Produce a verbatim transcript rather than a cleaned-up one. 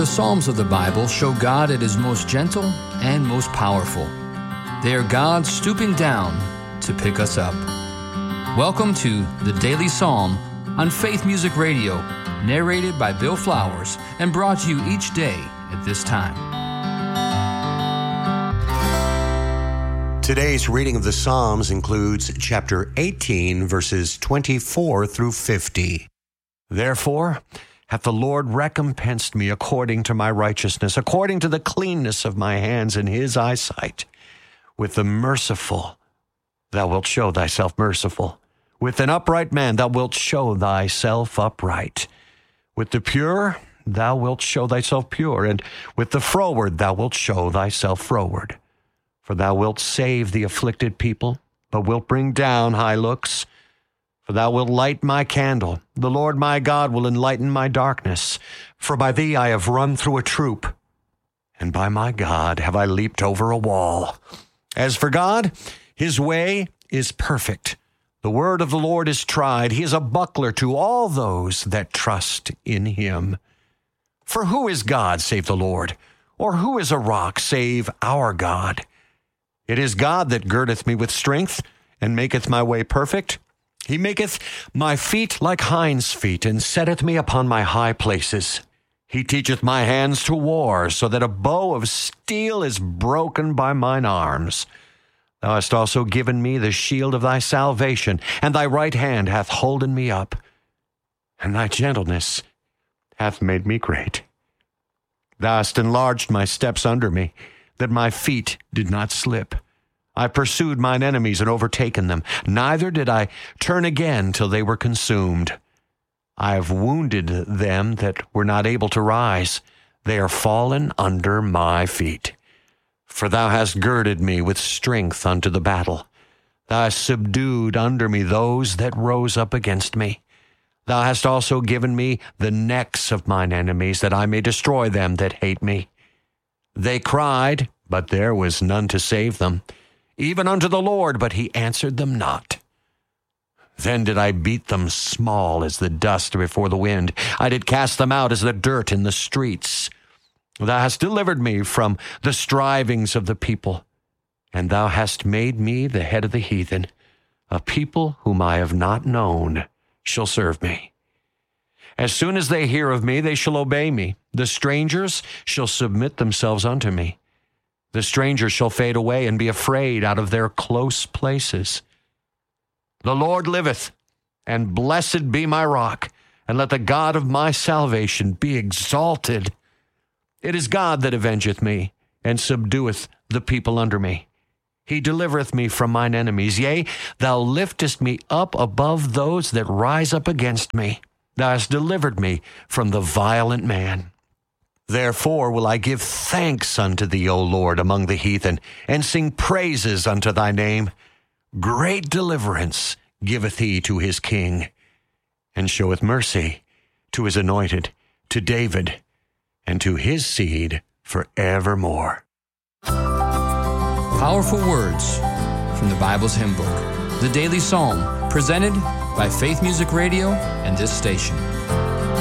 The Psalms of the Bible show God at His most gentle and most powerful. They are God stooping down to pick us up. Welcome to the Daily Psalm on Faith Music Radio, narrated by Bill Flowers and brought to you each day at this time. Today's reading of the Psalms includes chapter eighteen, verses twenty-four through fifty. Therefore hath the Lord recompensed me according to my righteousness, according to the cleanness of my hands in his eyesight. With the merciful thou wilt show thyself merciful. With an upright man thou wilt show thyself upright. With the pure thou wilt show thyself pure, and with the froward thou wilt show thyself froward. For thou wilt save the afflicted people, but wilt bring down high looks. For thou wilt light my candle. The Lord my God will enlighten my darkness. For by thee I have run through a troop, and by my God have I leaped over a wall. As for God, his way is perfect. The word of the Lord is tried. He is a buckler to all those that trust in him. For who is God save the Lord? Or who is a rock save our God? It is God that girdeth me with strength, and maketh my way perfect. He maketh my feet like hinds' feet, and setteth me upon my high places. He teacheth my hands to war, so that a bow of steel is broken by mine arms. Thou hast also given me the shield of thy salvation, and thy right hand hath holden me up, and thy gentleness hath made me great. Thou hast enlarged my steps under me, that my feet did not slip. I pursued mine enemies and overtaken them, neither did I turn again till they were consumed. I have wounded them that were not able to rise. They are fallen under my feet. For thou hast girded me with strength unto the battle. Thou hast subdued under me those that rose up against me. Thou hast also given me the necks of mine enemies, that I may destroy them that hate me. They cried, but there was none to save them. Even unto the Lord, but he answered them not. Then did I beat them small as the dust before the wind. I did cast them out as the dirt in the streets. Thou hast delivered me from the strivings of the people, and thou hast made me the head of the heathen. A people whom I have not known shall serve me. As soon as they hear of me, they shall obey me. The strangers shall submit themselves unto me. The strangers shall fade away and be afraid out of their close places. The Lord liveth, and blessed be my rock, and let the God of my salvation be exalted. It is God that avengeth me, and subdueth the people under me. He delivereth me from mine enemies. Yea, thou liftest me up above those that rise up against me. Thou hast delivered me from the violent man. Therefore will I give thanks unto thee, O Lord, among the heathen, and sing praises unto thy name. Great deliverance giveth he to his king, and showeth mercy to his anointed, to David, and to his seed forevermore. Powerful words from the Bible's hymn book, the Daily Psalm, presented by Faith Music Radio and this station.